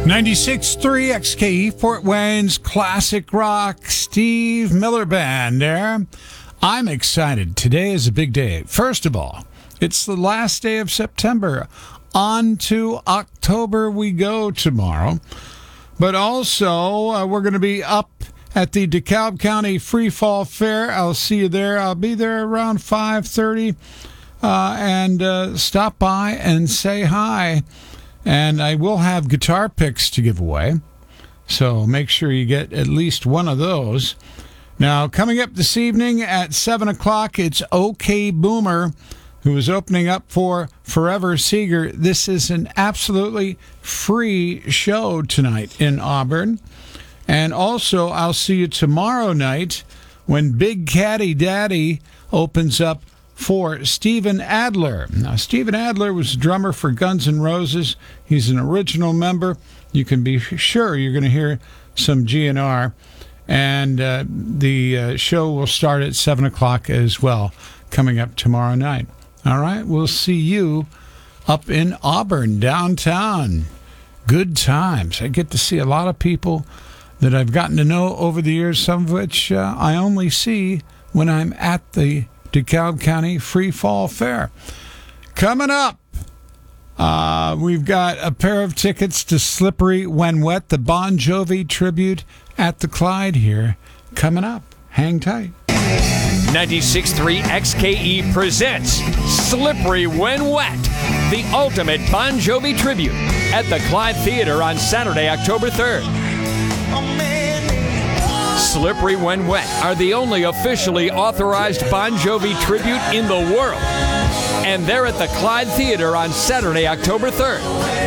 96.3 XKE, Fort Wayne's classic rock, Steve Miller Band there. I'm excited. Today is a big day. First of all, it's the last day of September. On to October we go tomorrow. But also, we're going to be up at the DeKalb County Free Fall Fair. I'll see you there. I'll be there around 5:30 and stop by and say hi. And I will have guitar picks to give away, so make sure you get at least one of those. Now, coming up this evening at 7 o'clock, it's OK Boomer, who is opening up for Forever Seeger. This is an absolutely free show tonight in Auburn. And also, I'll see you tomorrow night when Big Caddy Daddy opens up for Steven Adler. Now, Steven Adler was a drummer for Guns N' Roses. He's an original member. You can be sure you're going to hear some GNR. And the show will start at 7 o'clock as well, coming up tomorrow night. All right, we'll see you up in Auburn, downtown. Good times. I get to see a lot of people that I've gotten to know over the years, some of which I only see when I'm at the DeKalb County Free Fall Fair. Coming up, we've got a pair of tickets to Slippery When Wet, the Bon Jovi tribute at the Clyde here. Coming up. Hang tight. 96.3 XKE presents Slippery When Wet, the ultimate Bon Jovi tribute at the Clyde Theater on Saturday, October 3rd. Slippery When Wet are the only officially authorized Bon Jovi tribute in the world. And they're at the Clyde Theater on Saturday, October 3rd.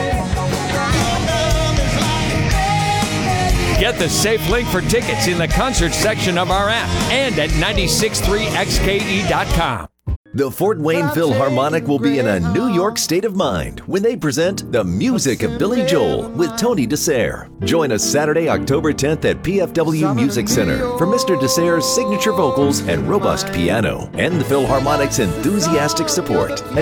Get the safe link for tickets in the concert section of our app and at 963xke.com. The Fort Wayne Philharmonic will be in a New York state of mind when they present The Music of Billy Joel with Tony DeSere. Join us Saturday, October 10th at PFW Music Center for Mr. DeSere's signature vocals and robust piano and the Philharmonic's enthusiastic support.